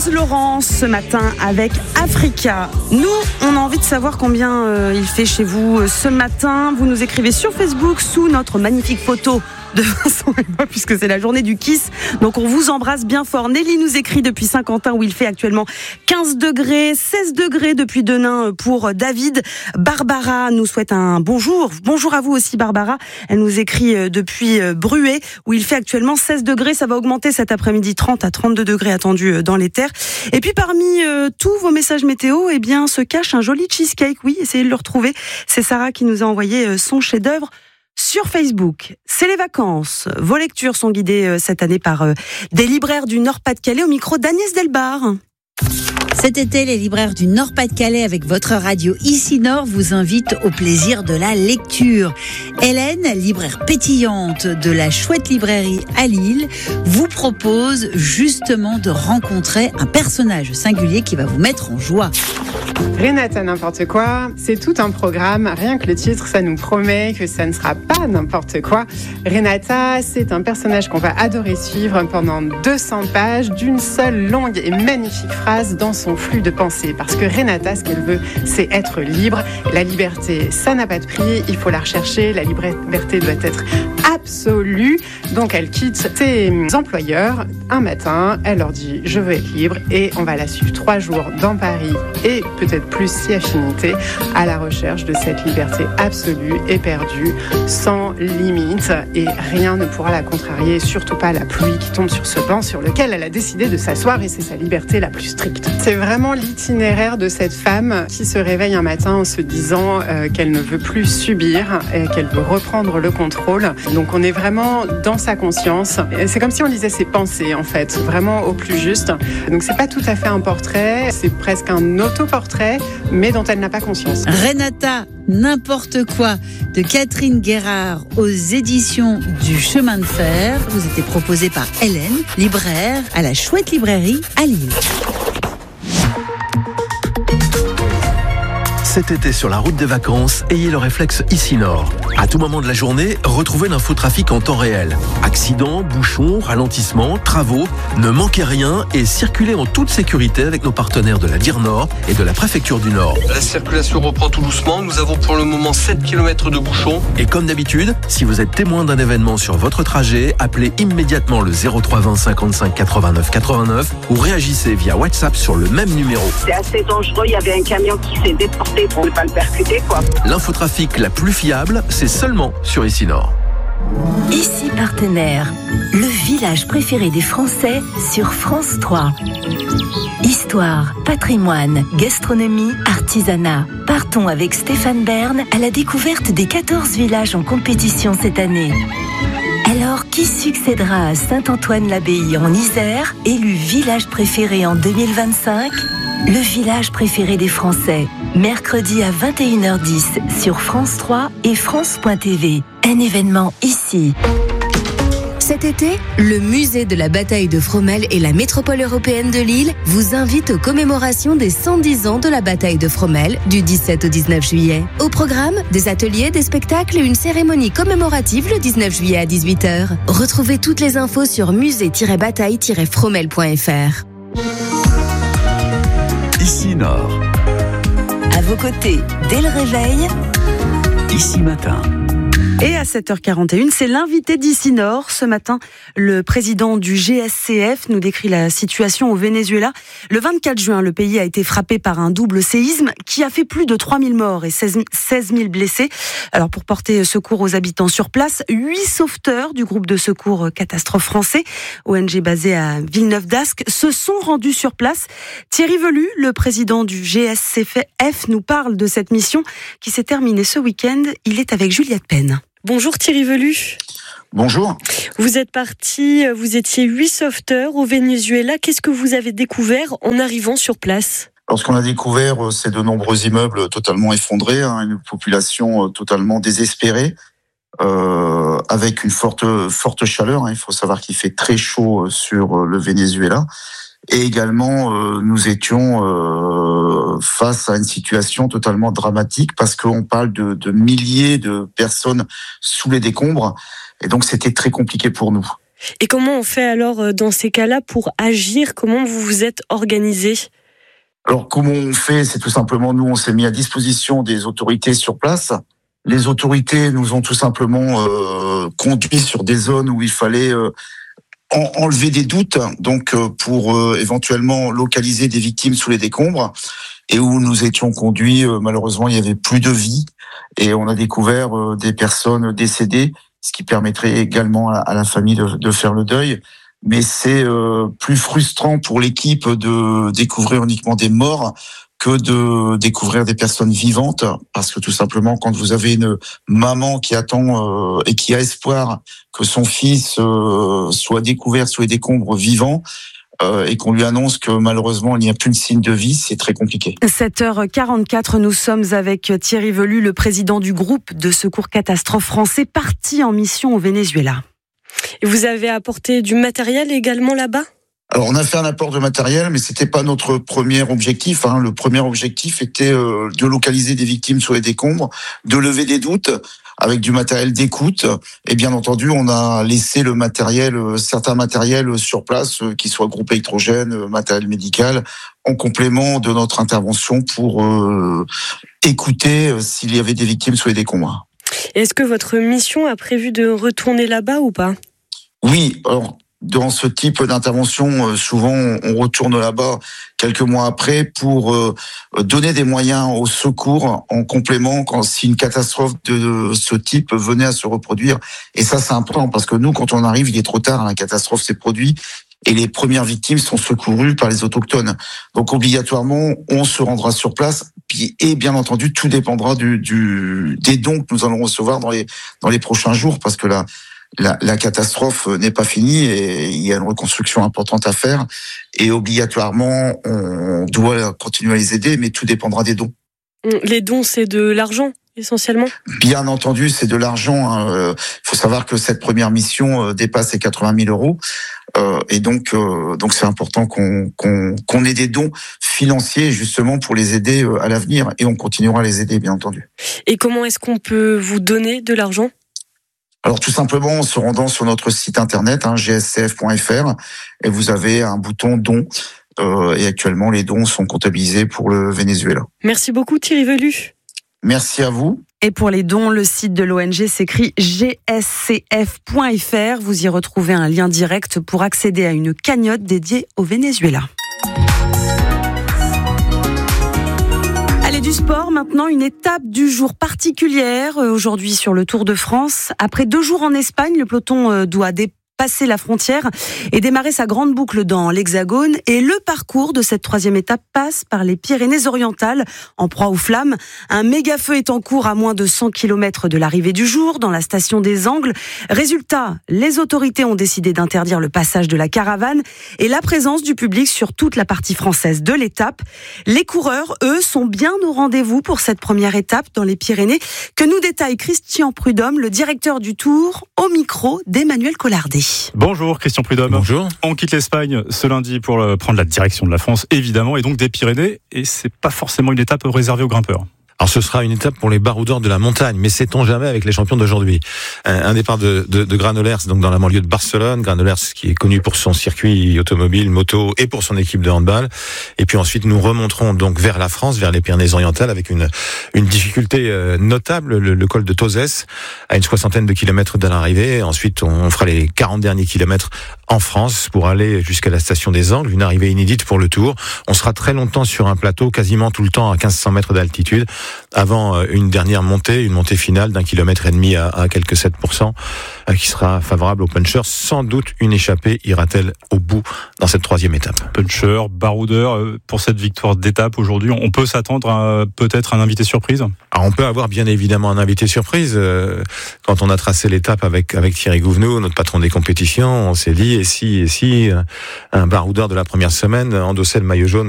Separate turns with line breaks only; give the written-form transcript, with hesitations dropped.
Rose Laurence ce matin avec Africa. Nous, on a envie de savoir combien il fait chez vous ce matin. Vous nous écrivez sur Facebook sous notre magnifique photo de Vincent et moi, puisque c'est la journée du Kiss. Donc on vous embrasse bien fort. Nelly nous écrit depuis Saint-Quentin où il fait actuellement 15 degrés, 16 degrés depuis Denain pour David. Barbara nous souhaite un bonjour. Bonjour à vous aussi Barbara. Elle nous écrit depuis Bruay où il fait actuellement 16 degrés. Ça va augmenter cet après-midi, 30 à 32 degrés attendus dans les terres. Et puis parmi tous vos messages météo, eh bien se cache un joli cheesecake. Oui, essayez de le retrouver. C'est Sarah qui nous a envoyé son chef-d'œuvre sur Facebook. C'est les vacances. Vos lectures sont guidées cette année par des libraires du Nord-Pas-de-Calais au micro d'Agnès Delbar.
Cet été, les libraires du Nord-Pas-de-Calais avec votre radio Ici Nord vous invitent au plaisir de la lecture. Hélène, libraire pétillante de la chouette librairie à Lille, vous propose justement de rencontrer un personnage singulier qui va vous mettre en joie.
Renata n'importe quoi, c'est tout un programme. Rien que le titre, ça nous promet que ça ne sera pas n'importe quoi. Renata, c'est un personnage qu'on va adorer suivre pendant 200 pages d'une seule longue et magnifique phrase dans son flux de pensée. Parce que Renata, ce qu'elle veut, c'est être libre. La liberté, ça n'a pas de prix, il faut la rechercher. La liberté doit être absolue. Donc elle quitte ses employeurs un matin, elle leur dit « je veux être libre » et on va la suivre 3 jours dans Paris et peut-être plus si affinité à la recherche de cette liberté absolue, éperdue, sans limite, et rien ne pourra la contrarier, surtout pas la pluie qui tombe sur ce banc sur lequel elle a décidé de s'asseoir, et c'est sa liberté la plus stricte. C'est vraiment l'itinéraire de cette femme qui se réveille un matin en se disant qu'elle ne veut plus subir et qu'elle veut reprendre le contrôle. Donc on est vraiment dans sa conscience. Et c'est comme si on lisait ses pensées en fait, vraiment au plus juste. Donc c'est pas tout à fait un portrait, c'est presque un autoportrait, mais dont elle n'a pas conscience.
Renata, n'importe quoi, de Catherine Guérard aux éditions du Chemin de Fer. Vous était proposé par Hélène, libraire à la chouette librairie à Lille.
Cet été sur la route des vacances, ayez le réflexe Ici Nord. À tout moment de la journée, retrouvez l'infotrafic en temps réel. Accidents, bouchons, ralentissements, travaux, ne manquez rien et circulez en toute sécurité avec nos partenaires de la DIR Nord et de la préfecture du Nord.
La circulation reprend tout doucement. Nous avons pour le moment 7 km de bouchons.
Et comme d'habitude, si vous êtes témoin d'un événement sur votre trajet, appelez immédiatement le 03 20 55 89 89 ou réagissez via WhatsApp sur le même numéro.
C'est assez dangereux, il y avait un camion qui s'est déporté pour ne pas le percuter, quoi.
L'infotrafic la plus fiable, c'est seulement sur Ici Nord.
Ici Partenaire, le village préféré des Français sur France 3. Histoire, patrimoine, gastronomie, artisanat. Partons avec Stéphane Bern à la découverte des 14 villages en compétition cette année. Alors, qui succédera à Saint-Antoine-l'Abbaye en Isère, élu village préféré en 2025 ? Le village préféré des Français, mercredi à 21h10 sur France 3 et France.tv. Un événement ici.
Cet été, le musée de la bataille de Fromelles et la métropole européenne de Lille vous invitent aux commémorations des 110 ans de la bataille de Fromelles du 17 au 19 juillet. Au programme, des ateliers, des spectacles et une cérémonie commémorative le 19 juillet à 18h. Retrouvez toutes les infos sur musée-bataille-fromelles.fr.
Ici Nord.
À vos côtés, dès le réveil,
Ici Matin.
Et à 7h41, c'est l'invité d'Ici Nord. Ce matin, le président du GSCF nous décrit la situation au Venezuela. Le 24 juin, le pays a été frappé par un double séisme qui a fait plus de 3000 morts et 16 000 blessés. Alors pour porter secours aux habitants sur place, 8 sauveteurs du groupe de secours Catastrophe français, ONG basé à Villeneuve-d'Ascq, se sont rendus sur place. Thierry Velu, le président du GSCF, nous parle de cette mission qui s'est terminée ce week-end. Il est avec Juliette Penn.
Bonjour Thierry Velu.
Bonjour.
Vous êtes parti, vous étiez 8 sauveteurs au Venezuela. Qu'est-ce que vous avez découvert en arrivant sur place ?
Alors, ce qu'on a découvert, c'est de nombreux immeubles totalement effondrés, une population totalement désespérée, avec une forte chaleur. Il faut savoir qu'il fait très chaud sur le Venezuela. Et également, nous étions face à une situation totalement dramatique parce qu'on parle de milliers de personnes sous les décombres. Et donc, c'était très compliqué pour nous.
Et comment on fait alors dans ces cas-là pour agir? Comment vous vous êtes organisé?
Alors, comment on fait? C'est tout simplement, nous, on s'est mis à disposition des autorités sur place. Les autorités nous ont tout simplement conduits sur des zones où il fallait enlever des doutes, donc pour éventuellement localiser des victimes sous les décombres, et où nous étions conduits, malheureusement, il y avait plus de vie, et on a découvert des personnes décédées, ce qui permettrait également à la famille de faire le deuil. Mais c'est plus frustrant pour l'équipe de découvrir uniquement des morts que de découvrir des personnes vivantes, parce que tout simplement, quand vous avez une maman qui attend et qui a espoir que son fils soit découvert sous les décombres vivant, et qu'on lui annonce que malheureusement il n'y a plus de signe de vie, c'est très compliqué.
7h44, nous sommes avec Thierry Velu, le président du groupe de secours catastrophe français, parti en mission au Venezuela.
Et vous avez apporté du matériel également là-bas?
Alors, on a fait un apport de matériel, mais c'était pas notre premier objectif. Le premier objectif était de localiser des victimes sur les décombres, de lever des doutes avec du matériel d'écoute. Et bien entendu, on a laissé le matériel, certains matériels sur place, qui soient groupe électrogène, matériel médical, en complément de notre intervention pour écouter s'il y avait des victimes sur les décombres.
Est-ce que votre mission a prévu de retourner là-bas ou pas?
Oui, alors dans ce type d'intervention, souvent on retourne là-bas quelques mois après pour donner des moyens au secours en complément si une catastrophe de ce type venait à se reproduire. Et ça, c'est important parce que nous, quand on arrive, il est trop tard, la catastrophe s'est produite et les premières victimes sont secourues par les autochtones. Donc obligatoirement, on se rendra sur place. Et bien entendu, tout dépendra des dons que nous allons recevoir dans les prochains jours, parce que la catastrophe n'est pas finie et il y a une reconstruction importante à faire. Et obligatoirement, on doit continuer à les aider, mais tout dépendra des dons.
Les dons, c'est de l'argent essentiellement?
Bien entendu, c'est de l'argent. Il faut savoir que cette première mission dépasse les 80 000 euros. Et donc c'est important qu'on ait des dons financiers justement pour les aider à l'avenir, et on continuera à les aider, bien entendu.
Et comment est-ce qu'on peut vous donner de l'argent?
Alors tout simplement en se rendant sur notre site internet, gscf.fr, et vous avez un bouton dons, et actuellement les dons sont comptabilisés pour le Venezuela.
Merci beaucoup Thierry Velu.
Merci à vous.
Et pour les dons, le site de l'ONG s'écrit gscf.fr. Vous y retrouvez un lien direct pour accéder à une cagnotte dédiée au Venezuela. Allez, du sport maintenant, une étape du jour particulière aujourd'hui sur le Tour de France. Après 2 jours en Espagne, le peloton doit passer la frontière et démarrer sa grande boucle dans l'Hexagone. Et le parcours de cette 3e étape passe par les Pyrénées-Orientales, en proie aux flammes. Un méga feu est en cours à moins de 100 km de l'arrivée du jour, dans la station des Angles. Résultat, les autorités ont décidé d'interdire le passage de la caravane et la présence du public sur toute la partie française de l'étape. Les coureurs, eux, sont bien au rendez-vous pour cette première étape dans les Pyrénées, que nous détaille Christian Prudhomme, le directeur du Tour, au micro d'Emmanuel Collardet.
Bonjour Christian Prudhomme.
Bonjour.
On quitte l'Espagne ce lundi pour prendre la direction de la France, évidemment, et donc des Pyrénées, et c'est pas forcément une étape réservée aux grimpeurs.
Alors ce sera une étape pour les baroudeurs de la montagne, mais sait-on jamais avec les champions d'aujourd'hui. Un départ de Granollers, donc dans la banlieue de Barcelone. Granollers qui est connu pour son circuit automobile, moto et pour son équipe de handball. Et puis ensuite nous remonterons donc vers la France, vers les Pyrénées-Orientales, avec une difficulté notable, le col de Tozès, à une 60aine de kilomètres de l'arrivée. Ensuite on fera les 40 derniers kilomètres en France pour aller jusqu'à la station des Angles, une arrivée inédite pour le Tour. On sera très longtemps sur un plateau, quasiment tout le temps à 1500 mètres d'altitude, avant une dernière montée, une montée finale d'1,5 km à quelques 7%, qui sera favorable aux punchers. Sans doute une échappée ira-t-elle au bout dans cette 3e étape.
Puncher, baroudeur, pour cette victoire d'étape aujourd'hui, on peut s'attendre à peut-être un invité surprise?
Alors on peut avoir bien évidemment un invité surprise. Quand on a tracé l'étape avec Thierry Gouvenou, notre patron des compétitions, on s'est dit, et si un baroudeur de la première semaine endossait le maillot jaune